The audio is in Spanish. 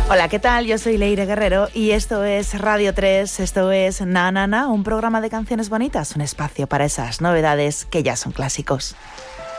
Hola, ¿qué tal? Yo soy Leire Guerrero y esto es Radio 3, esto es Na Na Na, un programa de canciones bonitas, un espacio para esas novedades que ya son clásicos.